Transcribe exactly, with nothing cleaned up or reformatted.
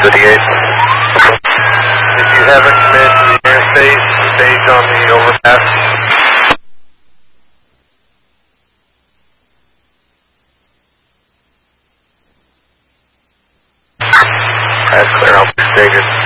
fifty-eight. If you haven't committed to the airspace, stage on the overpass. That's clear, I'll be stated.